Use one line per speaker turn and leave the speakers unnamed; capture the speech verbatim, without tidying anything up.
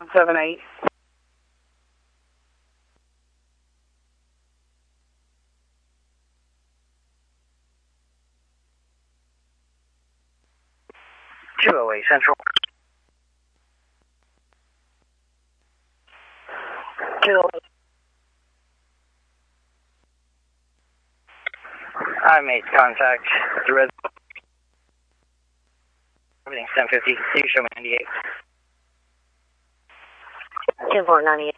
seven eight. two oh eight Central. two oh eight. I made contact. The red. Everything's ten fifty. You show me ninety-eight.
ten four ninety-eight.